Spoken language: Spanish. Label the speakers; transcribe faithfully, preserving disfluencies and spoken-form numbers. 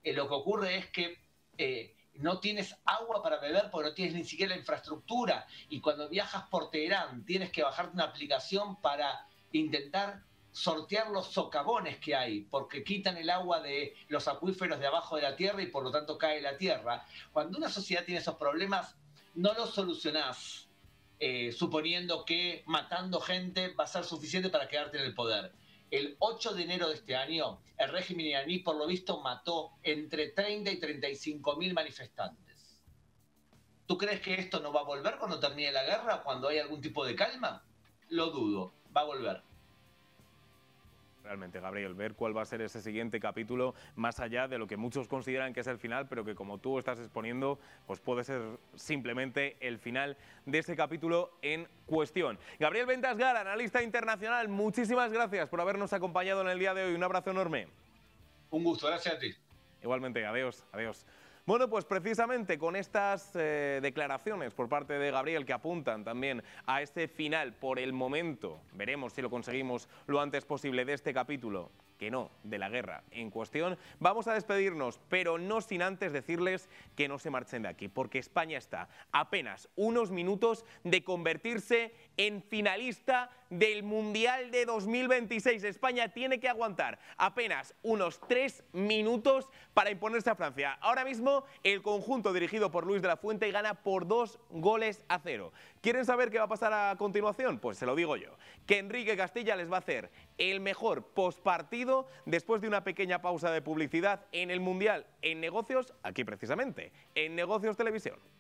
Speaker 1: eh, lo que ocurre es que eh, no tienes agua para beber porque no tienes ni siquiera la infraestructura. Y cuando viajas por Teherán tienes que bajarte una aplicación para intentar sortear los socavones que hay, porque quitan el agua de los acuíferos de abajo de la tierra y por lo tanto cae la tierra. Cuando una sociedad tiene esos problemas, no los solucionás eh, suponiendo que matando gente va a ser suficiente para quedarte en el poder. El ocho de enero de este año, el régimen iraní, por lo visto, mató entre treinta y treinta y cinco mil manifestantes. ¿Tú crees que esto no va a volver cuando termine la guerra, cuando hay algún tipo de calma? Lo dudo, va a volver.
Speaker 2: Realmente, Gabriel, ver cuál va a ser ese siguiente capítulo, más allá de lo que muchos consideran que es el final, pero que como tú estás exponiendo, pues puede ser simplemente el final de ese capítulo en cuestión. Gabriel Ventasgar, analista internacional, muchísimas gracias por habernos acompañado en el día de hoy. Un abrazo enorme.
Speaker 1: Un gusto, gracias a ti.
Speaker 2: Igualmente, adiós, adiós. Bueno, pues precisamente con estas eh, declaraciones por parte de Gabriel que apuntan también a este final por el momento, veremos si lo conseguimos lo antes posible de este capítulo, que no, de la guerra en cuestión, vamos a despedirnos, pero no sin antes decirles que no se marchen de aquí, porque España está a apenas unos minutos de convertirse en finalista del Mundial de dos mil veintiséis. España tiene que aguantar apenas unos tres minutos para imponerse a Francia. Ahora mismo el conjunto dirigido por Luis de la Fuente gana por dos goles a cero. ¿Quieren saber qué va a pasar a continuación? Pues se lo digo yo, que Enrique Castilla les va a hacer el mejor postpartido después de una pequeña pausa de publicidad en el Mundial en Negocios, aquí precisamente, en Negocios Televisión.